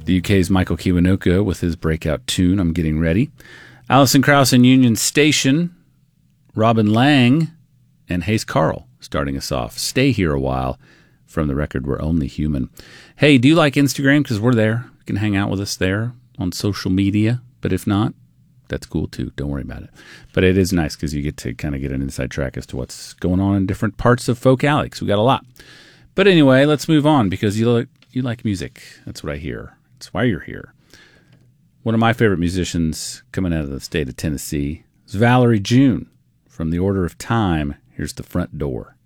The UK's Michael Kiwanuka with his breakout tune, I'm Getting Ready. Alison Krauss and Union Station, Robin Lang, and Hayes Carl starting us off. Stay Here a While from the record We're Only Human. Hey, do you like Instagram? Because we're there. You can hang out with us there on social media. But if not, that's cool too. Don't worry about it. But it is nice because you get to kind of get an inside track as to what's going on in different parts of Folk Alley. We got a lot. But anyway, let's move on because you like music. That's what I hear. That's why you're here. One of my favorite musicians coming out of the state of Tennessee is Valerie June from The Order of Time. Here's The Front Door.